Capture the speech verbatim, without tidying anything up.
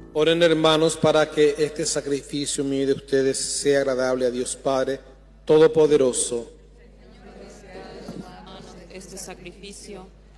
Oren, hermanos, para que este sacrificio mío de ustedes sea agradable a Dios Padre Todopoderoso. Este sacrificio